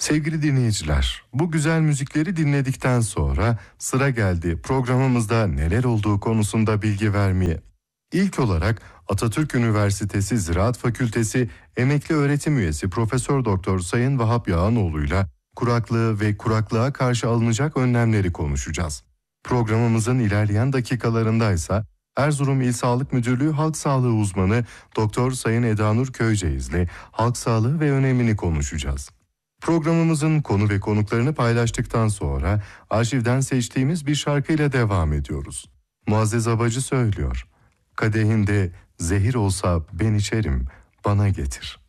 Sevgili dinleyiciler, bu güzel müzikleri dinledikten sonra sıra geldi programımızda neler olduğu konusunda bilgi vermeye. İlk olarak Atatürk Üniversitesi Ziraat Fakültesi Emekli Öğretim Üyesi Profesör Doktor Sayın Vahap Yağanoğlu'yla kuraklığı ve kuraklığa karşı alınacak önlemleri konuşacağız. Programımızın ilerleyen dakikalarındaysa Erzurum İl Sağlık Müdürlüğü Halk Sağlığı Uzmanı Doktor Sayın Edanur Köyceğiz'le halk sağlığı ve önemini konuşacağız. Programımızın konu ve konuklarını paylaştıktan sonra arşivden seçtiğimiz bir şarkıyla devam ediyoruz. Muazzez Abacı söylüyor. Kadehinde zehir olsa ben içerim, bana getir.